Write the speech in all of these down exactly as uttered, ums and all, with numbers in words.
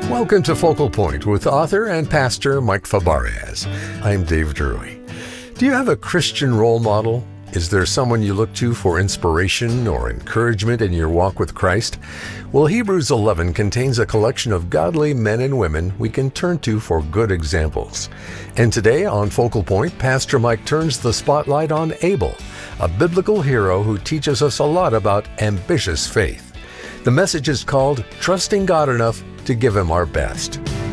Welcome to Focal Point with author and pastor Mike Fabarez. I'm Dave Drury. Do you have a Christian role model? Is there someone you look to for inspiration or encouragement in your walk with Christ? Well, Hebrews eleven contains a collection of godly men and women we can turn to for good examples. And today on Focal Point, Pastor Mike turns the spotlight on Abel, a biblical hero who teaches us a lot about ambitious faith. The message is called Trusting God Enough to Give Him Our Best.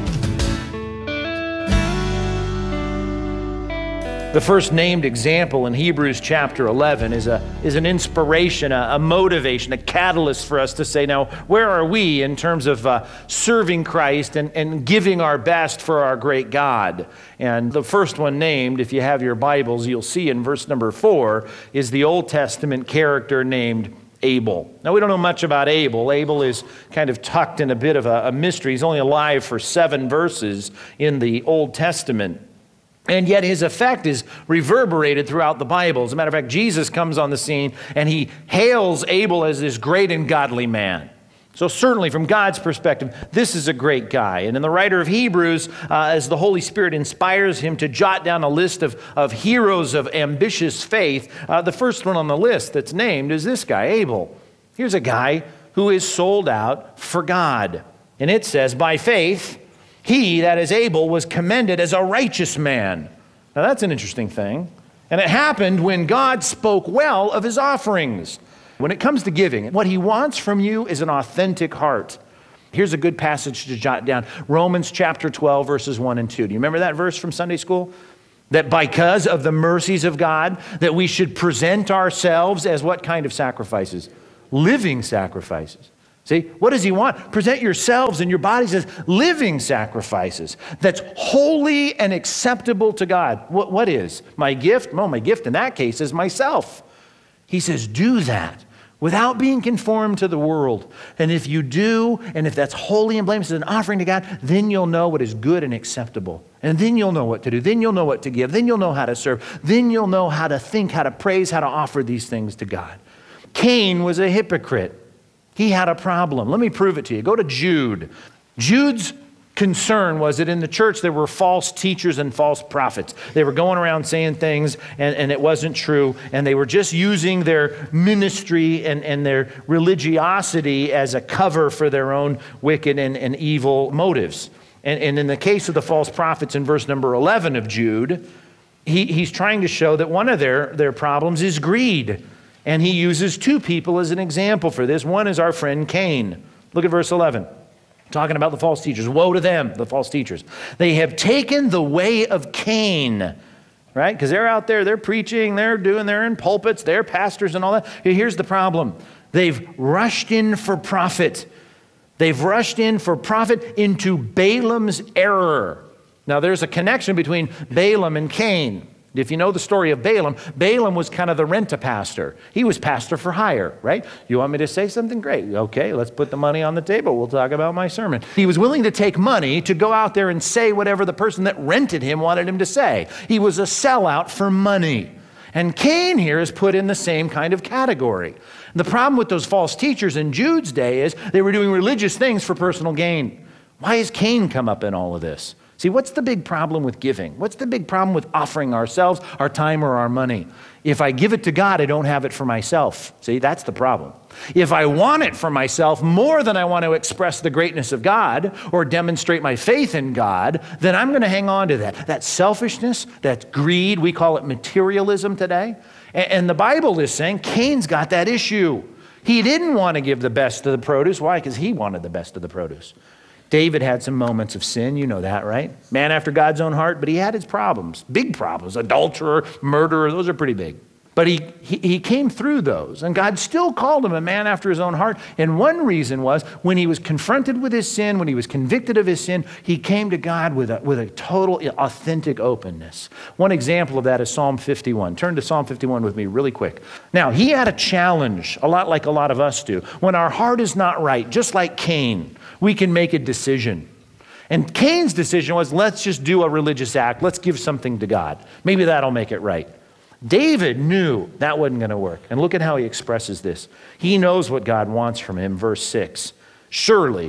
The first named example in Hebrews chapter eleven is a is an inspiration, a, a motivation, a catalyst for us to say, now, where are we in terms of uh, serving Christ and, and giving our best for our great God? And the first one named, if you have your Bibles, you'll see in verse number four, is the Old Testament character named Abel. Now, we don't know much about Abel. Abel is kind of tucked in a bit of a, a mystery. He's only alive for seven verses in the Old Testament. And yet his effect is reverberated throughout the Bible. As a matter of fact, Jesus comes on the scene and he hails Abel as this great and godly man. So certainly from God's perspective, this is a great guy. And in the writer of Hebrews, uh, as the Holy Spirit inspires him to jot down a list of, of heroes of ambitious faith, uh, the first one on the list that's named is this guy, Abel. Here's a guy who is sold out for God. And it says, by faith, he, that is Abel, was commended as a righteous man. Now that's an interesting thing. And it happened when God spoke well of his offerings. When it comes to giving, what he wants from you is an authentic heart. Here's a good passage to jot down. Romans chapter twelve, verses one and two. Do you remember that verse from Sunday school? That because of the mercies of God, that we should present ourselves as what kind of sacrifices? Living sacrifices. See, what does he want? Present yourselves and your bodies as living sacrifices. That's holy and acceptable to God. What, what is? My gift? Well, my gift in that case is myself. He says, do that without being conformed to the world. And if you do, and if that's holy and blameless as an offering to God, then you'll know what is good and acceptable. And then you'll know what to do. Then you'll know what to give. Then you'll know how to serve. Then you'll know how to think, how to praise, how to offer these things to God. Cain was a hypocrite. He had a problem. Let me prove it to you. Go to Jude. Jude's concern was that in the church there were false teachers and false prophets. They were going around saying things and, and it wasn't true, and they were just using their ministry and, and their religiosity as a cover for their own wicked and, and evil motives. And, and in the case of the false prophets in verse number eleven of Jude, he, he's trying to show that one of their, their problems is greed. And he uses two people as an example for this. One is our friend Cain. Look at verse eleven. Talking about the false teachers. Woe to them, the false teachers. They have taken the way of Cain, right? Because they're out there, they're preaching, they're doing, they're in pulpits, they're pastors and all that. Here's the problem. They've rushed in for profit. They've rushed in for profit into Balaam's error. Now there's a connection between Balaam and Cain. If you know the story of Balaam, Balaam was kind of the rent-a-pastor. He was pastor for hire, right? You want me to say something? Great. Okay, let's put the money on the table. We'll talk about my sermon. He was willing to take money to go out there and say whatever the person that rented him wanted him to say. He was a sellout for money. And Cain here is put in the same kind of category. The problem with those false teachers in Jude's day is they were doing religious things for personal gain. Why has Cain come up in all of this? See, what's the big problem with giving? What's the big problem with offering ourselves, our time, or our money? If I give it to God, I don't have it for myself. See, that's the problem. If I want it for myself more than I want to express the greatness of God or demonstrate my faith in God, then I'm going to hang on to that. That selfishness, that greed, we call it materialism today. And the Bible is saying Cain's got that issue. He didn't want to give the best of the produce. Why? Because he wanted the best of the produce. David had some moments of sin, you know that, right? Man after God's own heart, but he had his problems, big problems, adulterer, murderer, those are pretty big. But he, he, he came through those, and God still called him a man after his own heart. And one reason was when he was confronted with his sin, when he was convicted of his sin, he came to God with a, with a total authentic openness. One example of that is Psalm fifty-one. Turn to Psalm fifty-one with me really quick. Now, he had a challenge, a lot like a lot of us do. When our heart is not right, just like Cain, we can make a decision. And Cain's decision was, let's just do a religious act. Let's give something to God. Maybe that'll make it right. David knew that wasn't going to work. And look at how he expresses this. He knows what God wants from him. Verse six, surely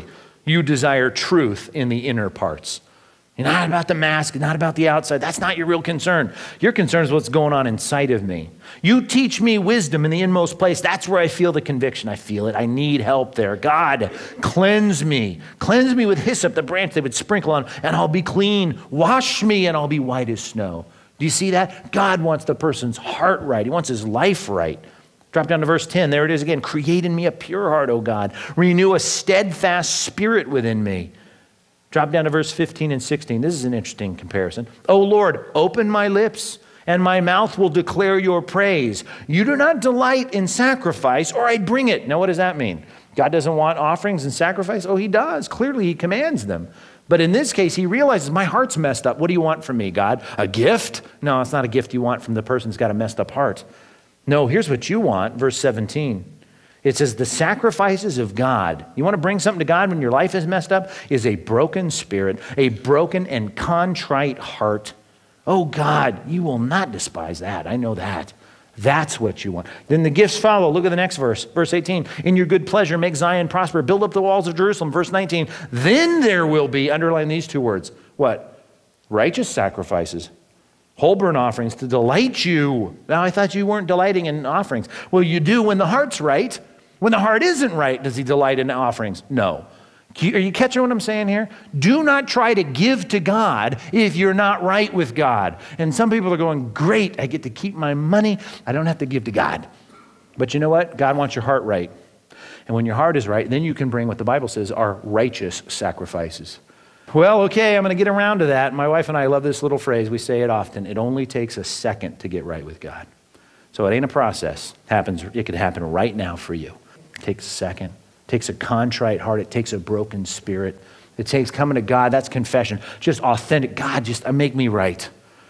You desire truth in the inner parts. You're not about the mask, not about the outside. That's not your real concern. Your concern is what's going on inside of me. You teach me wisdom in the inmost place. That's where I feel the conviction. I feel it. I need help there. God, cleanse me. Cleanse me with hyssop, the branch they would sprinkle on, and I'll be clean. Wash me, and I'll be white as snow. Do you see that? God wants the person's heart right. He wants his life right. Drop down to verse ten. There it is again. Create in me a pure heart, O God. Renew a steadfast spirit within me. Drop down to verse fifteen and sixteen. This is an interesting comparison. O Lord, open my lips, and my mouth will declare your praise. You do not delight in sacrifice, or I'd bring it. Now, what does that mean? God doesn't want offerings and sacrifice? Oh, he does. Clearly, he commands them. But in this case, he realizes, my heart's messed up. What do you want from me, God? A gift? No, it's not a gift you want from the person who's got a messed up heart. No, here's what you want, verse seventeen. It says, the sacrifices of God, you want to bring something to God when your life is messed up, is a broken spirit, a broken and contrite heart. Oh God, you will not despise that. I know that. That's what you want. Then the gifts follow. Look at the next verse. Verse eighteen, in your good pleasure, make Zion prosper. Build up the walls of Jerusalem. Verse nineteen, then there will be, underline these two words, what? Righteous sacrifices. Whole burnt offerings to delight you. Now, I thought you weren't delighting in offerings. Well, you do when the heart's right. When the heart isn't right, does he delight in offerings? No. Are you catching what I'm saying here? Do not try to give to God if you're not right with God. And some people are going, great, I get to keep my money. I don't have to give to God. But you know what? God wants your heart right. And when your heart is right, then you can bring what the Bible says are righteous sacrifices. Well, okay, I'm going to get around to that. My wife and I love this little phrase. We say it often. It only takes a second to get right with God. So it ain't a process. It happens. It could happen right now for you. It takes a second. It takes a contrite heart. It takes a broken spirit. It takes coming to God. That's confession. Just authentic. God, just make me right.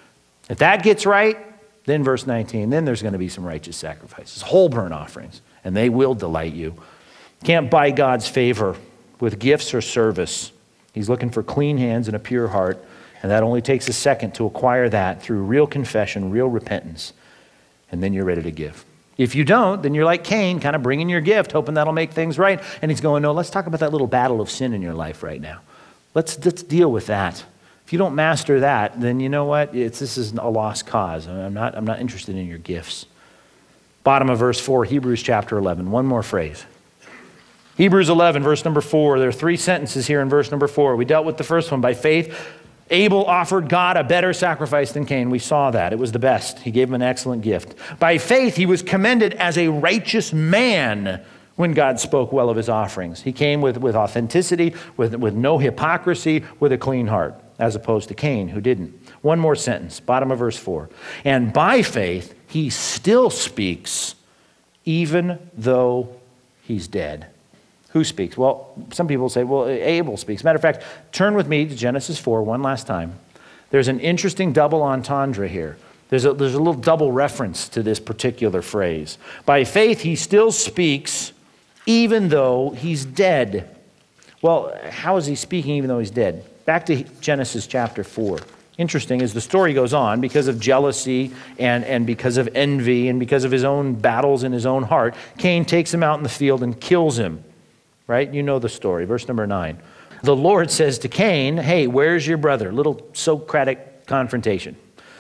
If that gets right, then verse nineteen, then there's going to be some righteous sacrifices, whole burnt offerings, and they will delight you. Can't buy God's favor with gifts or service. He's looking for clean hands and a pure heart, and that only takes a second to acquire that through real confession, real repentance, and then you're ready to give. If you don't, then you're like Cain, kind of bringing your gift, hoping that'll make things right. And he's going, no, let's talk about that little battle of sin in your life right now. Let's, let's deal with that. If you don't master that, then you know what? It's, this is a lost cause. I'm not, I'm not interested in your gifts. Bottom of verse four, Hebrews chapter eleven. One more phrase. Hebrews eleven, verse number four. There are three sentences here in verse number four. We dealt with the first one. By faith, Abel offered God a better sacrifice than Cain. We saw that. It was the best. He gave him an excellent gift. By faith, he was commended as a righteous man when God spoke well of his offerings. He came with, with authenticity, with, with no hypocrisy, with a clean heart, as opposed to Cain, who didn't. One more sentence, bottom of verse four. And by faith, he still speaks, even though he's dead. Who speaks? Well, some people say, well, Abel speaks. Matter of fact, turn with me to Genesis four one last time. There's an interesting double entendre here. There's a, there's a little double reference to this particular phrase. By faith, he still speaks, even though he's dead. Well, how is he speaking even though he's dead? Back to Genesis chapter four. Interesting as the story goes on, because of jealousy and, and because of envy and because of his own battles in his own heart, Cain takes him out in the field and kills him. Right? You know the story. Verse number nine. The Lord says to Cain, hey, where's your brother? Little Socratic confrontation.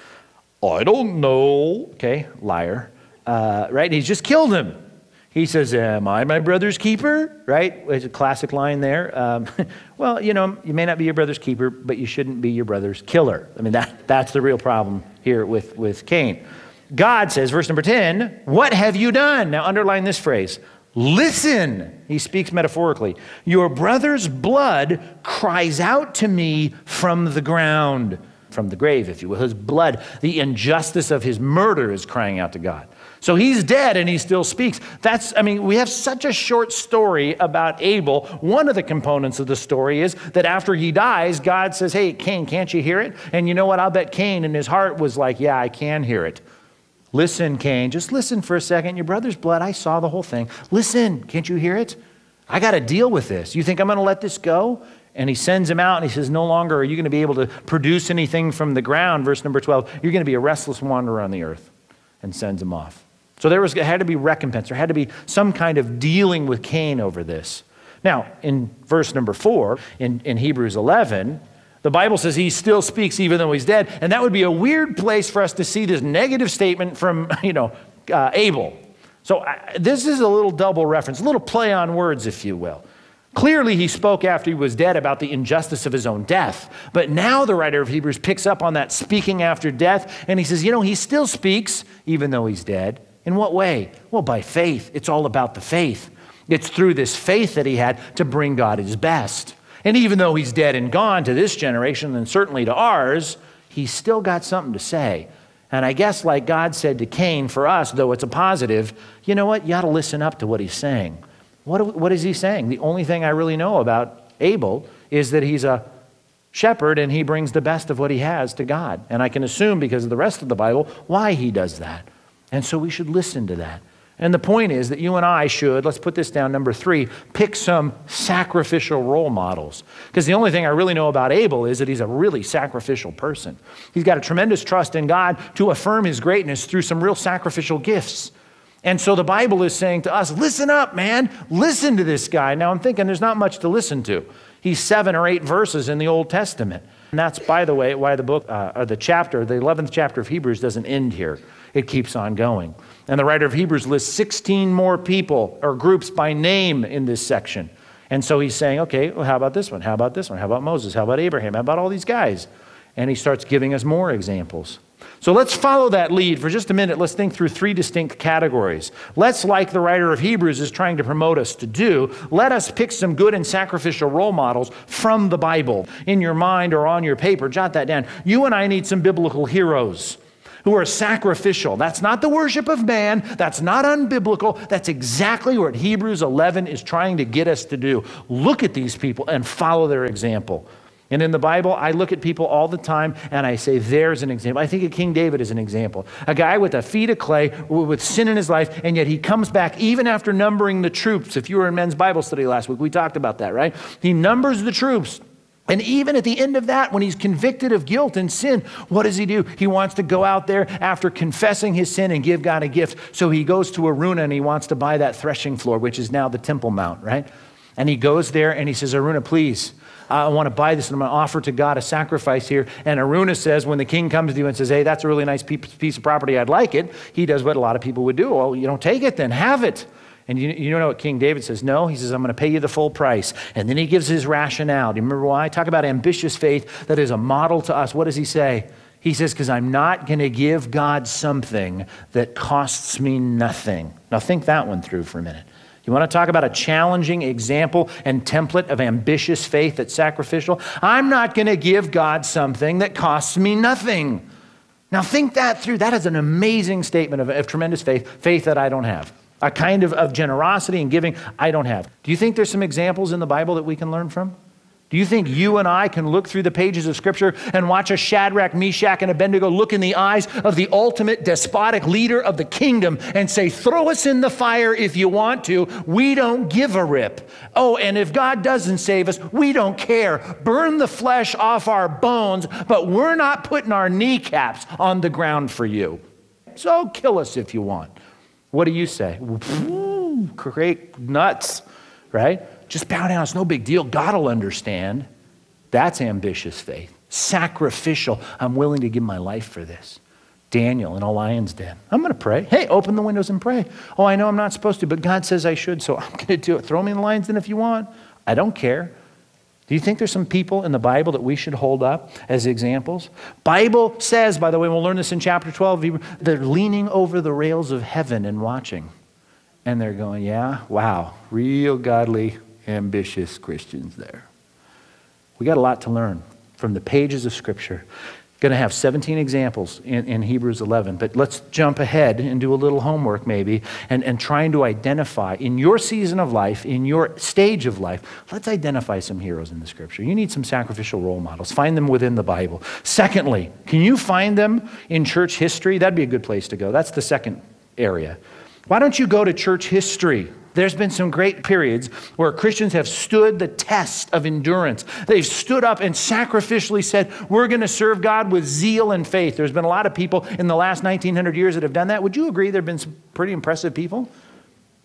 I don't know. Okay, liar. Uh, right? He's just killed him. He says, am I my brother's keeper? Right? It's a classic line there. Um, well, you know, you may not be your brother's keeper, but you shouldn't be your brother's killer. I mean, that, that's the real problem here with, with Cain. God says, verse number ten, what have you done? Now underline this phrase. Listen, he speaks metaphorically. Your brother's blood cries out to me from the ground, from the grave, if you will. His blood, the injustice of his murder is crying out to God. So he's dead and he still speaks. That's, I mean, we have such a short story about Abel. One of the components of the story is that after he dies, God says, hey, Cain, can't you hear it? And you know what? I'll bet Cain in his heart was like, yeah, I can hear it. Listen, Cain, just listen for a second. Your brother's blood, I saw the whole thing. Listen, can't you hear it? I got to deal with this. You think I'm going to let this go? And he sends him out and he says, no longer are you going to be able to produce anything from the ground. Verse number twelve, you're going to be a restless wanderer on the earth, and sends him off. So there was, had to be recompense. There had to be some kind of dealing with Cain over this. Now, in verse number four, in, in Hebrews eleven, the Bible says he still speaks even though he's dead. And that would be a weird place for us to see this negative statement from, you know, uh, Abel. So uh, this is a little double reference, a little play on words, if you will. Clearly, he spoke after he was dead about the injustice of his own death. But now the writer of Hebrews picks up on that speaking after death, and he says, you know, he still speaks even though he's dead. In what way? Well, by faith. It's all about the faith. It's through this faith that he had to bring God his best. And even though he's dead and gone to this generation, and certainly to ours, he's still got something to say. And I guess like God said to Cain, for us, though it's a positive, you know what? You ought to listen up to what he's saying. What, what is he saying? The only thing I really know about Abel is that he's a shepherd and he brings the best of what he has to God. And I can assume, because of the rest of the Bible, why he does that. And so we should listen to that. And the point is that you and I should, let's put this down, number three, pick some sacrificial role models. Because the only thing I really know about Abel is that he's a really sacrificial person. He's got a tremendous trust in God to affirm his greatness through some real sacrificial gifts. And so the Bible is saying to us, listen up, man. Listen to this guy. Now I'm thinking there's not much to listen to. He's seven or eight verses in the Old Testament. And that's, by the way, why the book, uh, or the chapter, the eleventh chapter of Hebrews doesn't end here. It keeps on going. And the writer of Hebrews lists sixteen more people or groups by name in this section. And so he's saying, okay, well, how about this one? How about this one? How about Moses? How about Abraham? How about all these guys? And he starts giving us more examples. So let's follow that lead for just a minute. Let's think through three distinct categories. Let's, like the writer of Hebrews is trying to promote us to do, let us pick some good and sacrificial role models from the Bible. In your mind or on your paper, jot that down. You and I need some biblical heroes who are sacrificial. That's not the worship of man. That's not unbiblical. That's exactly what Hebrews eleven is trying to get us to do. Look at these people and follow their example. And in the Bible, I look at people all the time and I say, there's an example. I think of King David as an example. A guy with a feet of clay, with sin in his life, and yet he comes back even after numbering the troops. If you were in men's Bible study last week, we talked about that, right? He numbers the troops. And even at the end of that, when he's convicted of guilt and sin, what does he do? He wants to go out there after confessing his sin and give God a gift. So he goes to Araunah and he wants to buy that threshing floor, which is now the Temple Mount, right? And he goes there and he says, Araunah, please, I want to buy this and I'm going to offer to God a sacrifice here. And Araunah says, when the king comes to you and says, hey, that's a really nice piece of property, I'd like it. He does what a lot of people would do. Well, you don't take it, then have it. And you, you know what King David says? No, he says, I'm going to pay you the full price. And then he gives his rationale. Do you remember why? Talk about ambitious faith that is a model to us. What does he say? He says, because I'm not going to give God something that costs me nothing. Now think that one through for a minute. You want to talk about a challenging example and template of ambitious faith that's sacrificial? I'm not going to give God something that costs me nothing. Now think that through. That is an amazing statement of, of tremendous faith, faith that I don't have. A kind of, of generosity and giving I don't have. Do you think there's some examples in the Bible that we can learn from? Do you think you and I can look through the pages of Scripture and watch a Shadrach, Meshach, and Abednego look in the eyes of the ultimate despotic leader of the kingdom and say, throw us in the fire if you want to. We don't give a rip. Oh, and if God doesn't save us, we don't care. Burn the flesh off our bones, but we're not putting our kneecaps on the ground for you. So kill us if you want. What do you say? Ooh, great nuts, right? Just bow down. It's no big deal. God will understand. That's ambitious faith. Sacrificial. I'm willing to give my life for this. Daniel in a lion's den. I'm going to pray. Hey, open the windows and pray. Oh, I know I'm not supposed to, but God says I should, so I'm going to do it. Throw me in the lion's den if you want. I don't care. Do you think there's some people in the Bible that we should hold up as examples? Bible says, by the way, we'll learn this in chapter twelve, they're leaning over the rails of heaven and watching. And they're going, yeah, wow, real godly, ambitious Christians there. We got a lot to learn from the pages of Scripture. Going to have seventeen examples in, in Hebrews eleven, but let's jump ahead and do a little homework maybe and, and trying to identify in your season of life, in your stage of life, let's identify some heroes in the Scripture. You need some sacrificial role models. Find them within the Bible. Secondly, can you find them in church history? That'd be a good place to go. That's the second area. Why don't you go to church history? There's been some great periods where Christians have stood the test of endurance. They've stood up and sacrificially said, we're going to serve God with zeal and faith. There's been a lot of people in the last nineteen hundred years that have done that. Would you agree there have been some pretty impressive people?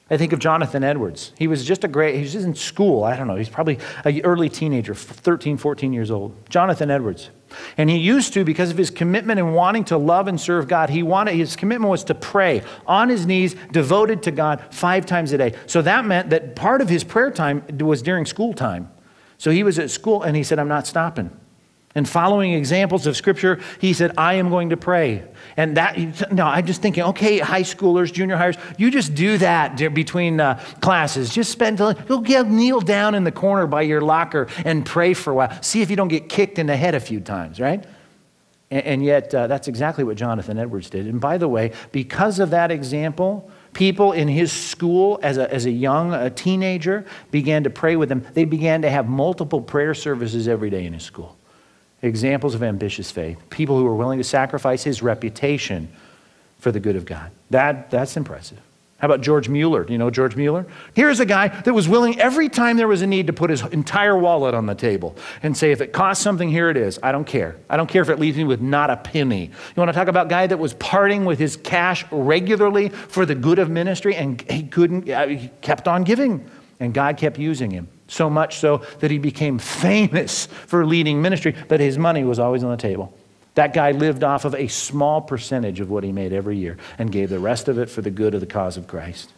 I think of Jonathan Edwards. He was just a great, he was just in school. I don't know. He's probably an early teenager, thirteen, fourteen years old. Jonathan Edwards. And he used to, because of his commitment and wanting to love and serve God, he wanted, his commitment was to pray on his knees, devoted to God five times a day. So that meant that part of his prayer time was during school time. So he was at school and he said, I'm not stopping. And following examples of Scripture, he said, I am going to pray. And that, no, I'm just thinking, okay, high schoolers, junior hires, you just do that between uh, classes. Just spend, go get, kneel down in the corner by your locker and pray for a while. See if you don't get kicked in the head a few times, right? And, and yet, uh, that's exactly what Jonathan Edwards did. And by the way, because of that example, people in his school as a, as a young a teenager began to pray with him. They began to have multiple prayer services every day in his school. Examples of ambitious faith. People who were willing to sacrifice his reputation for the good of God. That, that's impressive. How about George Mueller? Do you know George Mueller? Here's a guy that was willing every time there was a need to put his entire wallet on the table and say, if it costs something, here it is. I don't care. I don't care if it leaves me with not a penny. You want to talk about a guy that was parting with his cash regularly for the good of ministry, and he couldn't, he kept on giving, and God kept using him. So much so that he became famous for leading ministry, but his money was always on the table. That guy lived off of a small percentage of what he made every year and gave the rest of it for the good of the cause of Christ.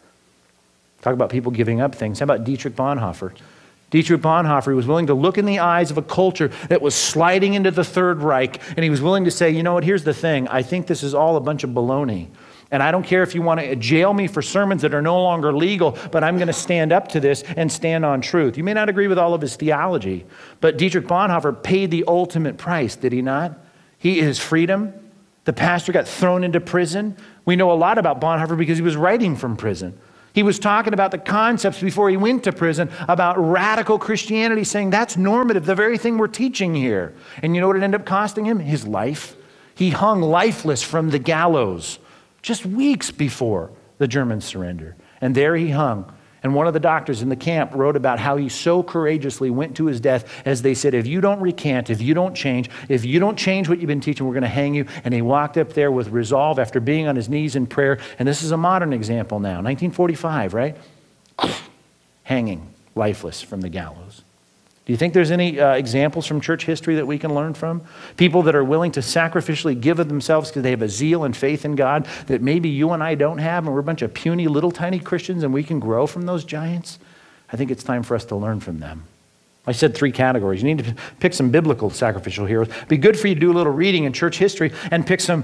Talk about people giving up things. How about Dietrich Bonhoeffer? Dietrich Bonhoeffer was willing to look in the eyes of a culture that was sliding into the Third Reich, and he was willing to say, you know what, here's the thing. I think this is all a bunch of baloney. And I don't care if you want to jail me for sermons that are no longer legal, but I'm going to stand up to this and stand on truth. You may not agree with all of his theology, but Dietrich Bonhoeffer paid the ultimate price, did he not? He, his freedom. The pastor got thrown into prison. We know a lot about Bonhoeffer because he was writing from prison. He was talking about the concepts before he went to prison about radical Christianity, saying that's normative, the very thing we're teaching here. And you know what it ended up costing him? His life. He hung lifeless from the gallows just weeks before the Germans surrendered. And there he hung. And one of the doctors in the camp wrote about how he so courageously went to his death as they said, if you don't recant, if you don't change, if you don't change what you've been teaching, we're going to hang you. And he walked up there with resolve after being on his knees in prayer. And this is a modern example now, nineteen forty-five, right? Hanging, lifeless from the gallows. Do you think there's any uh, examples from church history that we can learn from? People that are willing to sacrificially give of themselves because they have a zeal and faith in God that maybe you and I don't have, and we're a bunch of puny little tiny Christians and we can grow from those giants? I think it's time for us to learn from them. I said three categories. You need to pick some biblical sacrificial heroes. It'd be good for you to do a little reading in church history and pick some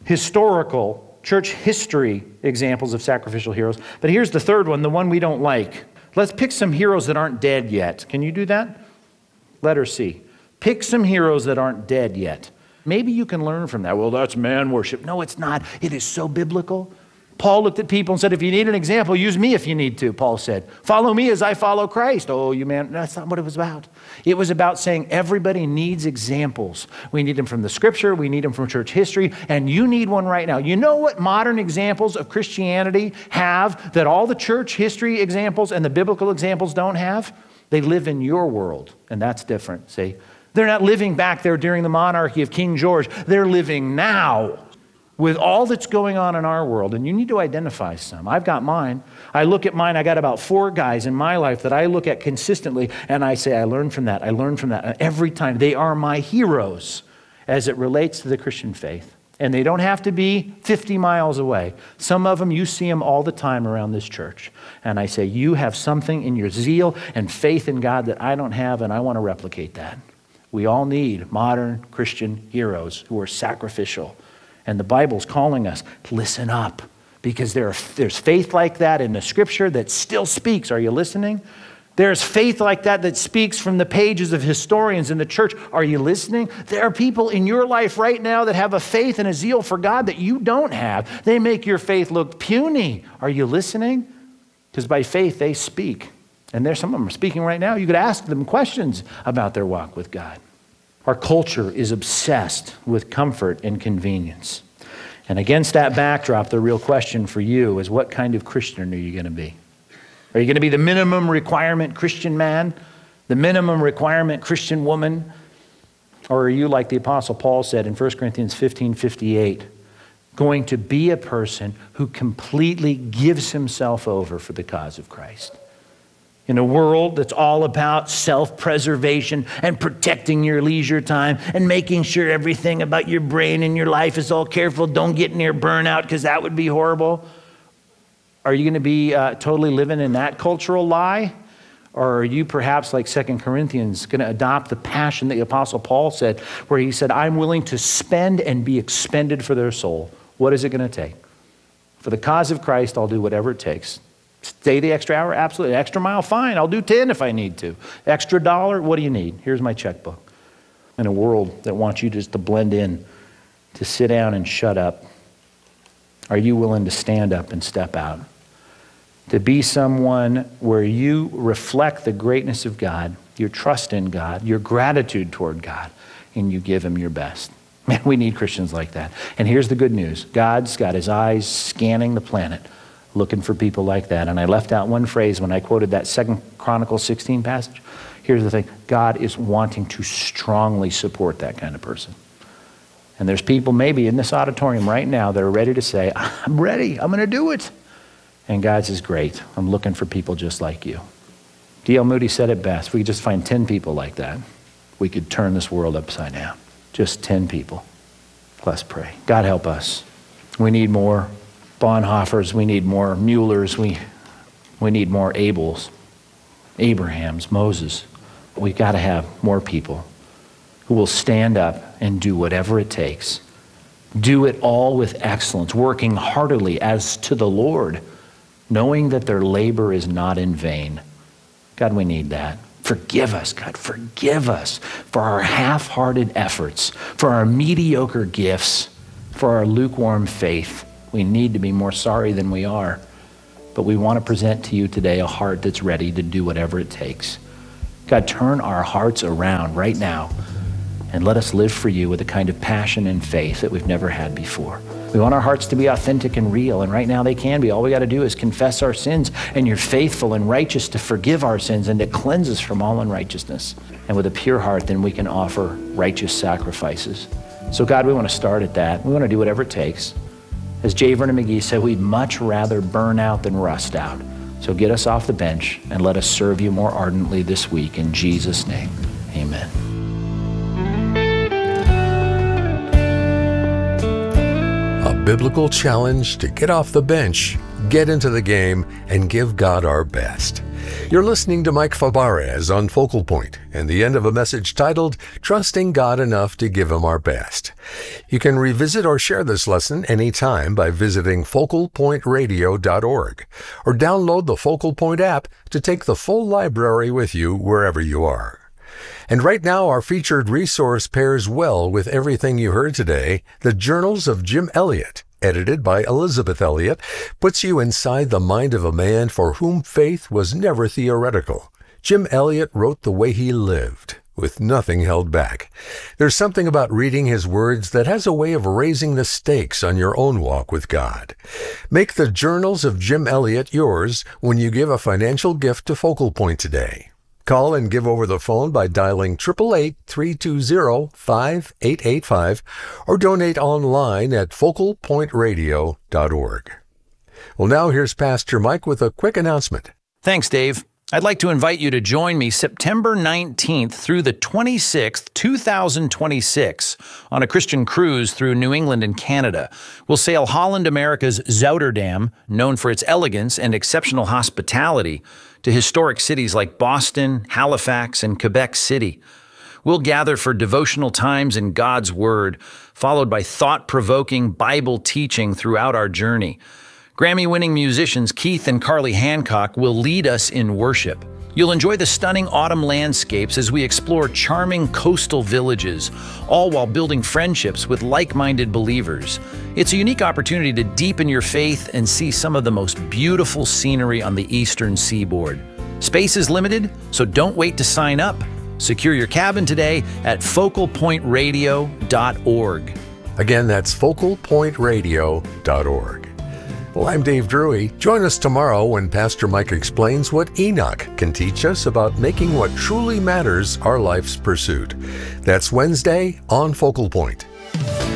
historical church history examples of sacrificial heroes. But here's the third one, the one we don't like. Let's pick some heroes that aren't dead yet. Can you do that? Letter C. Pick some heroes that aren't dead yet. Maybe you can learn from that. Well, that's man worship. No, it's not. It is so biblical. Paul looked at people and said, if you need an example, use me if you need to, Paul said. Follow me as I follow Christ. Oh, you man, that's not what it was about. It was about saying everybody needs examples. We need them from the Scripture. We need them from church history. And you need one right now. You know what modern examples of Christianity have that all the church history examples and the biblical examples don't have? They live in your world, and that's different, see? They're not living back there during the monarchy of King George. They're living now with all that's going on in our world, and you need to identify some. I've got mine. I look at mine. I got about four guys in my life that I look at consistently, and I say, I learned from that. I learned from that. And every time, they are my heroes as it relates to the Christian faith. And they don't have to be fifty miles away. Some of them, you see them all the time around this church. And I say, you have something in your zeal and faith in God that I don't have, and I want to replicate that. We all need modern Christian heroes who are sacrificial. And the Bible's calling us, listen up, because there are, there's faith like that in the Scripture that still speaks. Are you listening? There's faith like that that speaks from the pages of historians in the church. Are you listening? There are people in your life right now that have a faith and a zeal for God that you don't have. They make your faith look puny. Are you listening? Because by faith they speak. And there's some of them are speaking right now. You could ask them questions about their walk with God. Our culture is obsessed with comfort and convenience. And against that backdrop, the real question for you is, what kind of Christian are you going to be? Are you going to be the minimum requirement Christian man? The minimum requirement Christian woman? Or are you like the Apostle Paul said in First Corinthians fifteen fifty-eight, going to be a person who completely gives himself over for the cause of Christ. In a world that's all about self-preservation and protecting your leisure time and making sure everything about your brain and your life is all careful, don't get near burnout because that would be horrible. Are you going to be uh, totally living in that cultural lie? Or are you perhaps like Second Corinthians going to adopt the passion that the Apostle Paul said, where he said, I'm willing to spend and be expended for their soul. What is it going to take? For the cause of Christ, I'll do whatever it takes. Stay the extra hour? Absolutely. Extra mile? Fine. I'll do ten if I need to. Extra dollar? What do you need? Here's my checkbook. In a world that wants you just to blend in, to sit down and shut up, are you willing to stand up and step out? To be someone where you reflect the greatness of God, your trust in God, your gratitude toward God, and you give him your best. Man, we need Christians like that. And here's the good news. God's got his eyes scanning the planet, looking for people like that. And I left out one phrase when I quoted that Second Chronicles sixteen passage. Here's the thing. God is wanting to strongly support that kind of person. And there's people maybe in this auditorium right now that are ready to say, I'm ready. I'm going to do it. And God says, great. I'm looking for people just like you. D L Moody said it best. If we could just find ten people like that, we could turn this world upside down. Just ten people. Let's pray. God help us. We need more Bonhoeffers, we need more Muellers, we, we need more Abels, Abrahams, Moses. We've got to have more people who will stand up and do whatever it takes. Do it all with excellence, working heartily as to the Lord, knowing that their labor is not in vain. God, we need that. Forgive us, God, forgive us for our half-hearted efforts, for our mediocre gifts, for our lukewarm faith. We need to be more sorry than we are, but we want to present to you today a heart that's ready to do whatever it takes. God, turn our hearts around right now and let us live for you with a kind of passion and faith that we've never had before. We want our hearts to be authentic and real, and right now they can be. All we got to do is confess our sins, and you're faithful and righteous to forgive our sins and to cleanse us from all unrighteousness. And with a pure heart, then we can offer righteous sacrifices. So God, we want to start at that. We want to do whatever it takes. As J. Vernon McGee said, we'd much rather burn out than rust out. So get us off the bench and let us serve you more ardently this week. In Jesus' name, amen. A biblical challenge to get off the bench, get into the game, and give God our best. You're listening to Mike Fabarez on Focal Point, and the end of a message titled, Trusting God Enough to Give Him Our Best. You can revisit or share this lesson anytime by visiting focal point radio dot org, or download the Focal Point app to take the full library with you wherever you are. And right now, our featured resource pairs well with everything you heard today, The Journals of Jim Elliot, edited by Elizabeth Elliot, puts you inside the mind of a man for whom faith was never theoretical. Jim Elliot wrote the way he lived, with nothing held back. There's something about reading his words that has a way of raising the stakes on your own walk with God. Make The Journals of Jim Elliot yours when you give a financial gift to Focal Point today. Call and give over the phone by dialing eight eight eight, three two zero, five eight eight five or donate online at focal point radio dot org. Well, now here's Pastor Mike with a quick announcement. Thanks, Dave. I'd like to invite you to join me September nineteenth through the twenty-sixth, two thousand twenty-six on a Christian cruise through New England and Canada. We'll sail Holland America's Zouterdam, known for its elegance and exceptional hospitality, to historic cities like Boston, Halifax, and Quebec City. We'll gather for devotional times in God's Word, followed by thought-provoking Bible teaching throughout our journey. Grammy-winning musicians Keith and Carly Hancock will lead us in worship. You'll enjoy the stunning autumn landscapes as we explore charming coastal villages, all while building friendships with like-minded believers. It's a unique opportunity to deepen your faith and see some of the most beautiful scenery on the eastern seaboard. Space is limited, so don't wait to sign up. Secure your cabin today at focal point radio dot org. Again, that's focal point radio dot org. Well, I'm Dave Drury. Join us tomorrow when Pastor Mike explains what Enoch can teach us about making what truly matters our life's pursuit. That's Wednesday on Focal Point.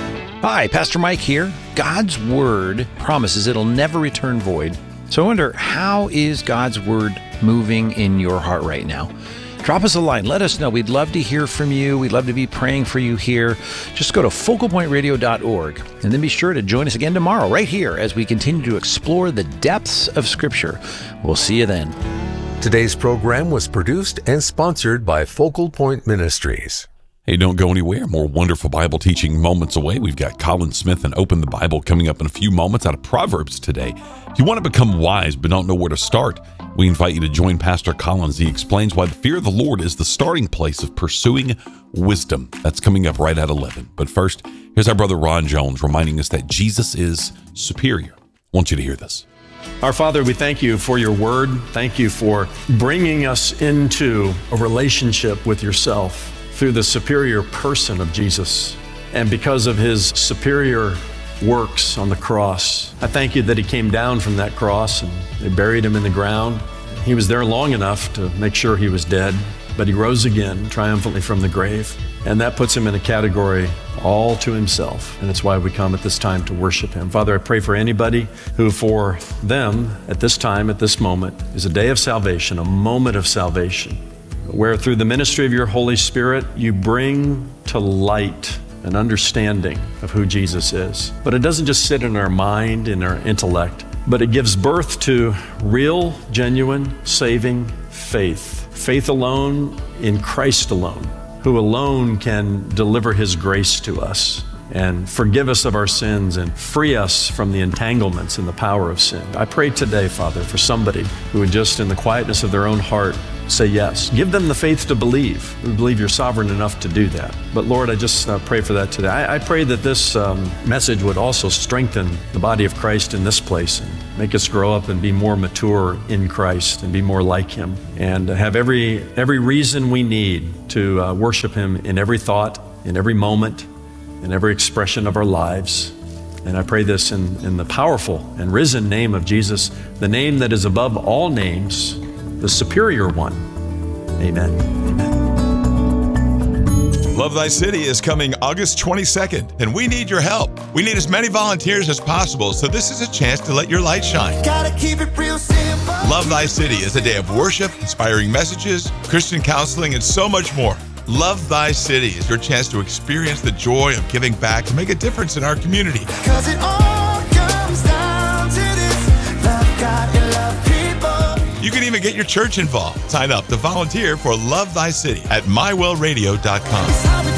Hi, Pastor Mike here. God's Word promises it'll never return void. So I wonder, how is God's Word moving in your heart right now? Drop us a line. Let us know. We'd love to hear from you. We'd love to be praying for you here. Just go to focal point radio dot org and then be sure to join us again tomorrow right here as we continue to explore the depths of Scripture. We'll see you then. Today's program was produced and sponsored by Focal Point Ministries. Hey, don't go anywhere. More wonderful Bible teaching moments away. We've got Colin Smith and Open the Bible coming up in a few moments out of Proverbs today. If you want to become wise but don't know where to start, we invite you to join Pastor Colin as he explains why the fear of the Lord is the starting place of pursuing wisdom. That's coming up right at eleven. But first, here's our brother Ron Jones reminding us that Jesus is superior. I want you to hear this. Our Father, we thank you for your word. Thank you for bringing us into a relationship with yourself through the superior person of Jesus. And because of his superior works on the cross, I thank you that he came down from that cross and they buried him in the ground. He was there long enough to make sure he was dead, but he rose again triumphantly from the grave. And that puts him in a category all to himself. And it's why we come at this time to worship him. Father, I pray for anybody who for them at this time, at this moment, is a day of salvation, a moment of salvation, where through the ministry of your Holy Spirit, you bring to light an understanding of who Jesus is. But it doesn't just sit in our mind, in our intellect, but it gives birth to real, genuine, saving faith. Faith alone in Christ alone, who alone can deliver his grace to us and forgive us of our sins and free us from the entanglements and the power of sin. I pray today, Father, for somebody who would just in the quietness of their own heart say yes. Give them the faith to believe. We believe you're sovereign enough to do that. But Lord, I just uh, pray for that today. I, I pray that this um, message would also strengthen the body of Christ in this place and make us grow up and be more mature in Christ and be more like him and have every, every reason we need to uh, worship him in every thought, in every moment, in every expression of our lives. And I pray this in, in the powerful and risen name of Jesus, the name that is above all names, the superior one. Amen. Amen. Love Thy City is coming August twenty-second, and we need your help. We need as many volunteers as possible, so this is a chance to let your light shine. Gotta keep it real simple. Love Thy City is a day of worship, inspiring messages, Christian counseling, and so much more. Love Thy City is your chance to experience the joy of giving back to make a difference in our community. Because it all comes down to this, love God and love people. You can even get your church involved. Sign up to volunteer for Love Thy City at my well radio dot com.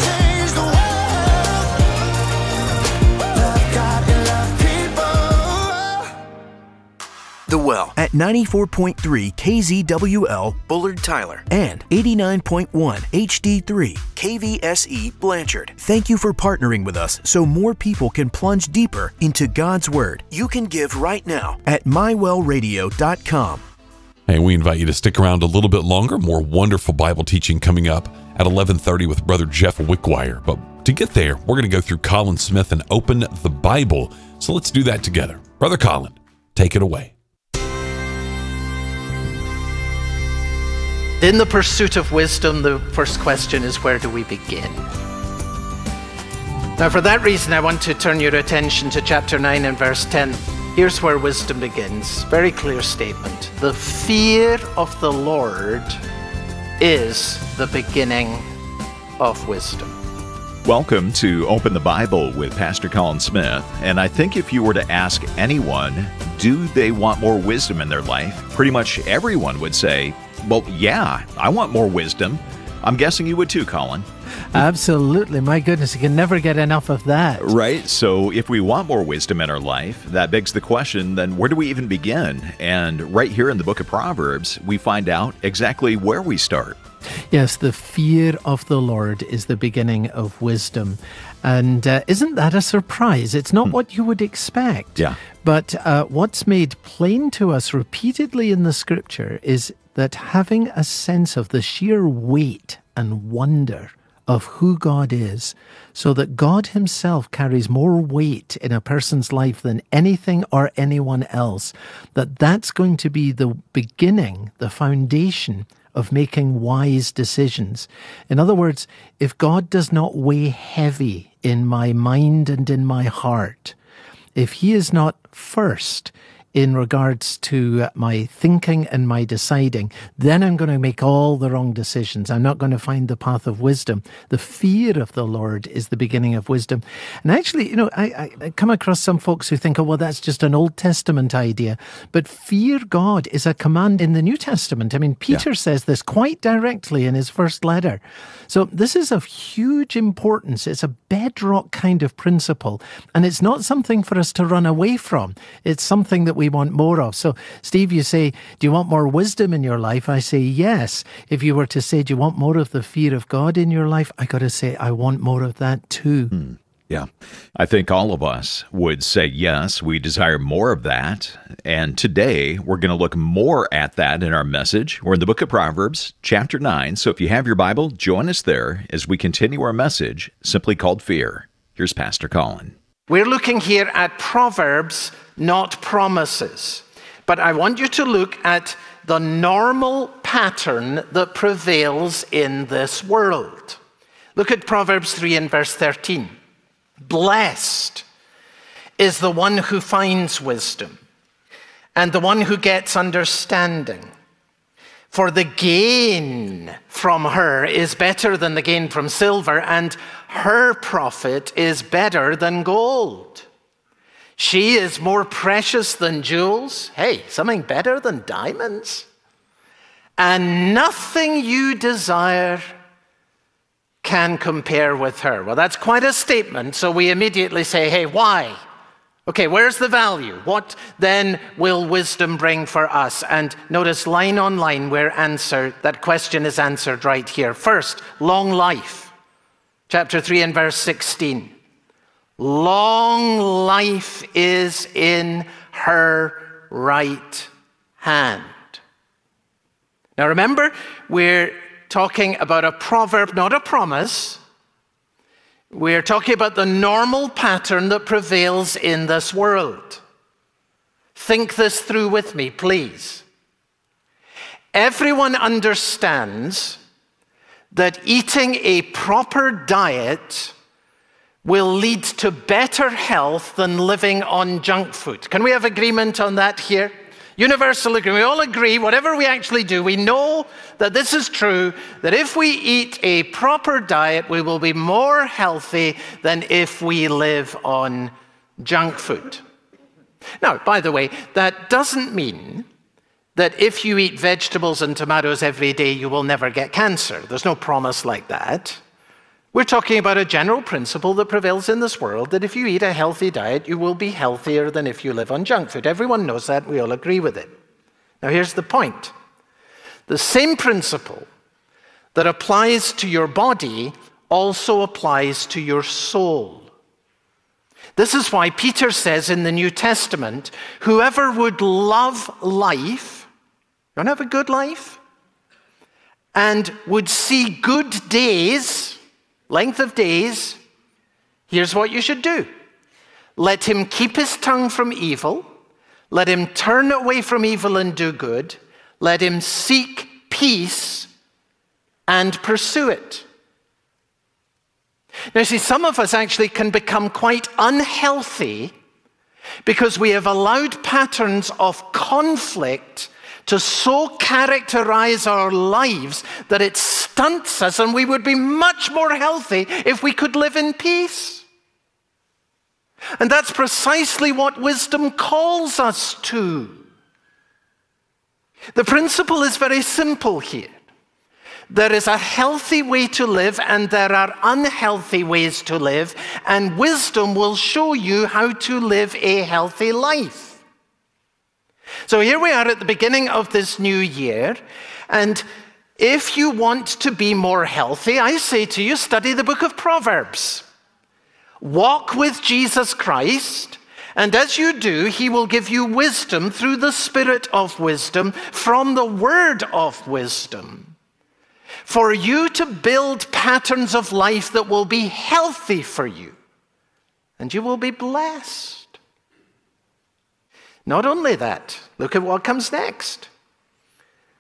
The Well at ninety-four point three K Z W L Bullard Tyler and eighty-nine point one H D three K V S E Blanchard. Thank you for partnering with us so more people can plunge deeper into God's Word. You can give right now at my well radio dot com. Hey, we invite you to stick around a little bit longer. More wonderful Bible teaching coming up at eleven thirty with Brother Jeff Wickwire. But to get there, we're going to go through Colin Smith and Open the Bible. So let's do that together. Brother Colin, take it away. In the pursuit of wisdom, the first question is, where do we begin? Now, for that reason, I want to turn your attention to chapter nine and verse ten. Here's where wisdom begins. Very clear statement. The fear of the Lord is the beginning of wisdom. Welcome to Open the Bible with Pastor Colin Smith. And I think if you were to ask anyone, do they want more wisdom in their life? Pretty much everyone would say, well, yeah, I want more wisdom. I'm guessing you would too, Colin. Absolutely. My goodness, you can never get enough of that. Right. So if we want more wisdom in our life, that begs the question, then where do we even begin? And right here in the book of Proverbs, we find out exactly where we start. Yes, the fear of the Lord is the beginning of wisdom. And uh, isn't that a surprise? It's not hmm. what you would expect. Yeah. But uh, what's made plain to us repeatedly in the Scripture is that having a sense of the sheer weight and wonder of who God is, so that God himself carries more weight in a person's life than anything or anyone else, that that's going to be the beginning, the foundation of making wise decisions. In other words, if God does not weigh heavy in my mind and in my heart, if he is not first in regards to my thinking and my deciding, then I'm going to make all the wrong decisions. I'm not going to find the path of wisdom. The fear of the Lord is the beginning of wisdom. And actually, you know, I, I come across some folks who think, oh, well, that's just an Old Testament idea. But fear God is a command in the New Testament. I mean, Peter yeah. says this quite directly in his first letter. So this is of huge importance. It's a bedrock kind of principle. And it's not something for us to run away from. It's something that we want more of. So, Steve, you say, do you want more wisdom in your life? I say, yes. If you were to say, do you want more of the fear of God in your life? I got to say, I want more of that too. Hmm. Yeah. I think all of us would say, yes, we desire more of that. And today, we're going to look more at that in our message. We're in the book of Proverbs, chapter nine. So if you have your Bible, join us there as we continue our message, simply called Fear. Here's Pastor Colin. We're looking here at Proverbs, not promises. But I want you to look at the normal pattern that prevails in this world. Look at Proverbs three and verse thirteen. Blessed is the one who finds wisdom, and the one who gets understanding. For the gain from her is better than the gain from silver, and her profit is better than gold. She is more precious than jewels. Hey, something better than diamonds. And nothing you desire can compare with her. Well, that's quite a statement. So we immediately say, hey, why? Okay, where's the value? What then will wisdom bring for us? And notice line on line where answer, that question is answered right here. First, long life. Chapter three and verse sixteen. Long life is in her right hand. Now remember, we're talking about a proverb, not a promise. We're talking about the normal pattern that prevails in this world. Think this through with me, please. Everyone understands that eating a proper diet will lead to better health than living on junk food. Can we have agreement on that here? Universal agreement. We all agree, whatever we actually do, we know that this is true, that if we eat a proper diet, we will be more healthy than if we live on junk food. Now, by the way, that doesn't mean that if you eat vegetables and tomatoes every day, you will never get cancer. There's no promise like that. We're talking about a general principle that prevails in this world, that if you eat a healthy diet, you will be healthier than if you live on junk food. Everyone knows that. We all agree with it. Now, here's the point. The same principle that applies to your body also applies to your soul. This is why Peter says in the New Testament, whoever would love life, you want to have a good life, and would see good days, length of days, here's what you should do. Let him keep his tongue from evil. Let him turn away from evil and do good. Let him seek peace and pursue it. Now, see, some of us actually can become quite unhealthy because we have allowed patterns of conflict to so characterize our lives that it stunts us, and we would be much more healthy if we could live in peace. And that's precisely what wisdom calls us to. The principle is very simple here. There is a healthy way to live, and there are unhealthy ways to live, and wisdom will show you how to live a healthy life. So here we are at the beginning of this new year, and if you want to be more healthy, I say to you, study the book of Proverbs. Walk with Jesus Christ, and as you do, he will give you wisdom through the Spirit of wisdom from the word of wisdom, for you to build patterns of life that will be healthy for you, and you will be blessed. Not only that, look at what comes next.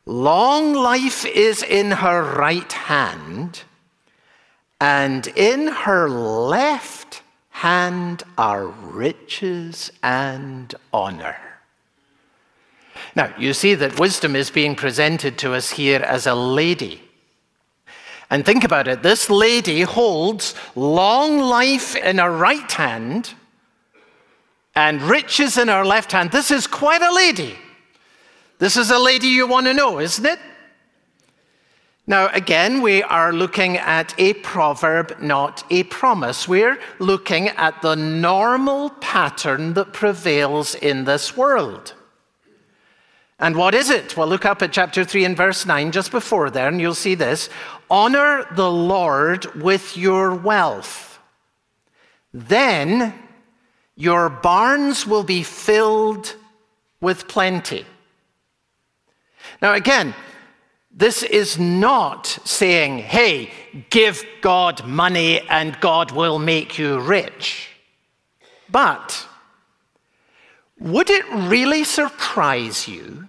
Long life is in her right hand, and in her left hand are riches and honor. Now, you see that wisdom is being presented to us here as a lady. And think about it. This lady holds long life in her right hand and riches in her left hand. This is quite a lady. This is a lady you want to know, isn't it? Now, again, we are looking at a proverb, not a promise. We're looking at the normal pattern that prevails in this world. And what is it? Well, look up at chapter three and verse nine, just before there, and you'll see this. Honor the Lord with your wealth. Then your barns will be filled with plenty. Now, again, this is not saying, hey, give God money and God will make you rich. But would it really surprise you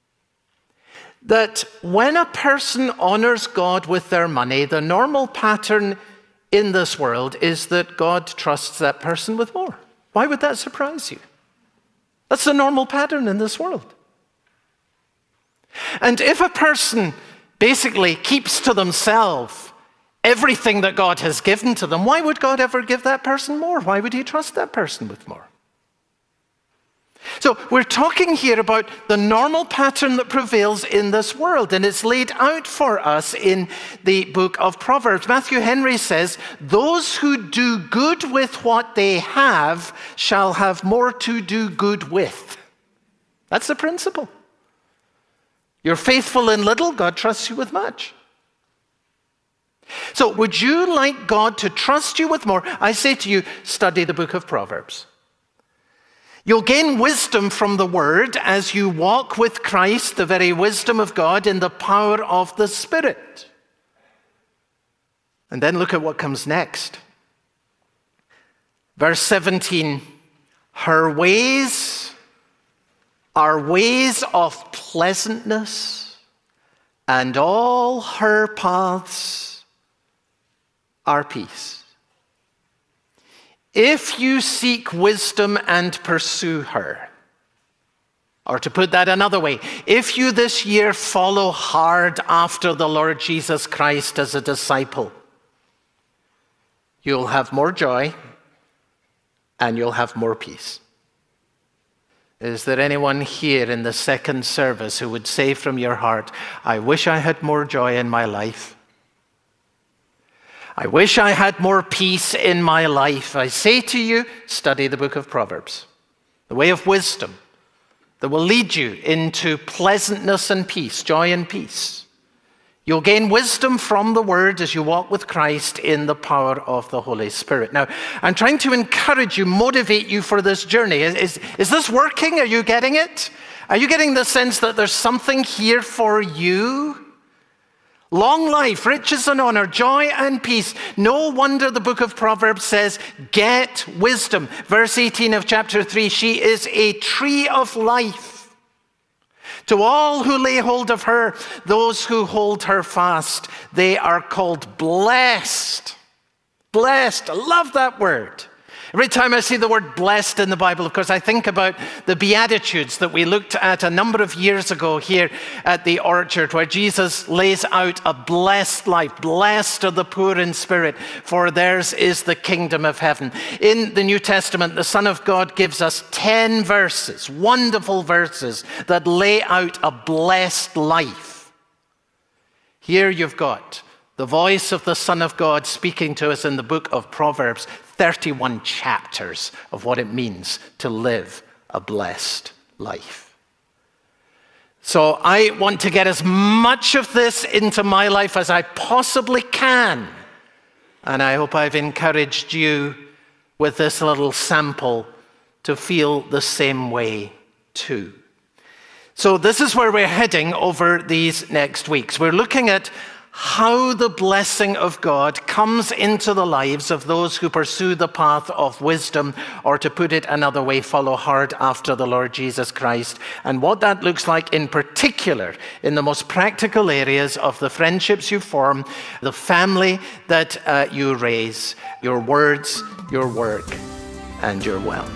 that when a person honors God with their money, the normal pattern in this world is that God trusts that person with more? Why would that surprise you? That's the normal pattern in this world. And if a person basically keeps to themselves everything that God has given to them, why would God ever give that person more? Why would he trust that person with more? So we're talking here about the normal pattern that prevails in this world, and it's laid out for us in the book of Proverbs. Matthew Henry says, those who do good with what they have shall have more to do good with. That's the principle. You're faithful in little, God trusts you with much. So would you like God to trust you with more? I say to you, study the book of Proverbs. You'll gain wisdom from the word as you walk with Christ, the very wisdom of God in the power of the Spirit. And then look at what comes next. Verse seventeen, her ways are ways of pleasantness, and all her paths are peace. If you seek wisdom and pursue her, or to put that another way, if you this year follow hard after the Lord Jesus Christ as a disciple, you'll have more joy and you'll have more peace. Is there anyone here in the second service who would say from your heart, I wish I had more joy in my life? I wish I had more peace in my life. I say to you, study the book of Proverbs, the way of wisdom that will lead you into pleasantness and peace, joy and peace. You'll gain wisdom from the word as you walk with Christ in the power of the Holy Spirit. Now, I'm trying to encourage you, motivate you for this journey. Is, is, is this working? Are you getting it? Are you getting the sense that there's something here for you? Long life, riches and honor, joy and peace. No wonder the book of Proverbs says, get wisdom. Verse eighteen of chapter three, she is a tree of life. To all who lay hold of her, those who hold her fast, they are called blessed. Blessed, I love that word. Every time I see the word blessed in the Bible, of course, I think about the Beatitudes that we looked at a number of years ago here at the Orchard, where Jesus lays out a blessed life. Blessed are the poor in spirit, for theirs is the kingdom of heaven. In the New Testament, the Son of God gives us ten verses, wonderful verses, that lay out a blessed life. Here you've got the voice of the Son of God speaking to us in the book of Proverbs, thirty-one chapters of what it means to live a blessed life. So I want to get as much of this into my life as I possibly can. And I hope I've encouraged you with this little sample to feel the same way too. So this is where we're heading over these next weeks. We're looking at how the blessing of God comes into the lives of those who pursue the path of wisdom, or to put it another way, follow hard after the Lord Jesus Christ, and what that looks like in particular in the most practical areas of the friendships you form, the family that uh, you raise, your words, your work, and your wealth.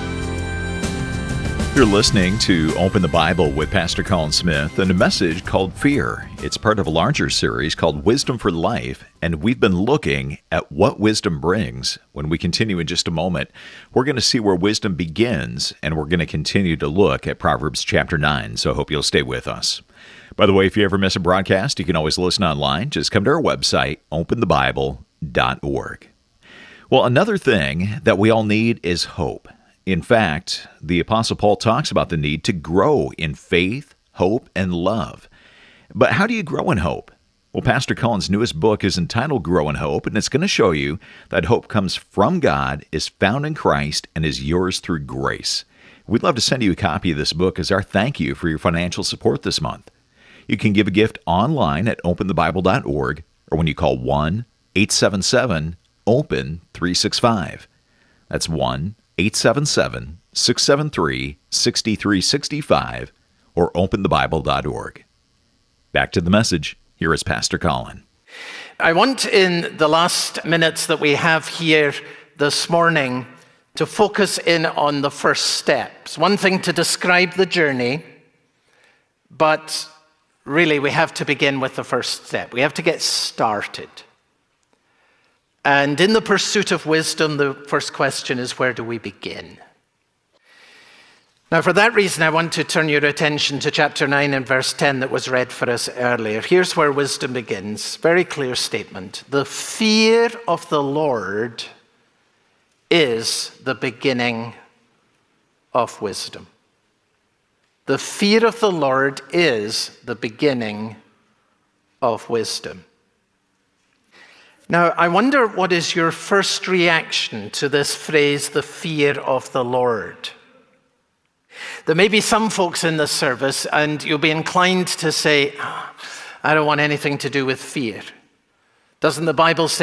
You're listening to Open the Bible with Pastor Colin Smith and a message called Fear. It's part of a larger series called Wisdom for Life, and we've been looking at what wisdom brings. When we continue in just a moment, we're going to see where wisdom begins, and we're going to continue to look at Proverbs chapter nine, so I hope you'll stay with us. By the way, if you ever miss a broadcast, you can always listen online. Just come to our website, open the bible dot org. Well, another thing that we all need is hope. In fact, the Apostle Paul talks about the need to grow in faith, hope, and love. But how do you grow in hope? Well, Pastor Colin's newest book is entitled Grow in Hope, and it's going to show you that hope comes from God, is found in Christ, and is yours through grace. We'd love to send you a copy of this book as our thank you for your financial support this month. You can give a gift online at open the bible dot org, or when you call one eight seven seven open three six five. That's one eight seven seven, six seven three, six three six five, or open the bible dot org. Back to the message. Here is Pastor Colin. I want, in the last minutes that we have here this morning, to focus in on the first steps. One thing to describe the journey, but really we have to begin with the first step. We have to get started. And in the pursuit of wisdom, the first question is, where do we begin? Now, for that reason, I want to turn your attention to chapter nine and verse ten that was read for us earlier. Here's where wisdom begins. Very clear statement. The fear of the Lord is the beginning of wisdom. The fear of the Lord is the beginning of wisdom. Now, I wonder what is your first reaction to this phrase, the fear of the Lord? There may be some folks in this service, and you'll be inclined to say, oh, I don't want anything to do with fear. Doesn't the Bible say